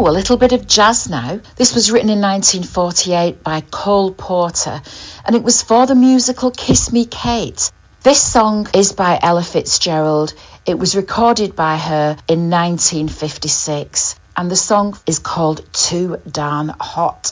a little bit of jazz now. This was written in 1948 by Cole Porter, and it was for the musical Kiss Me Kate. This song is by Ella Fitzgerald. It was recorded by her in 1956, and the song is called Too Darn Hot.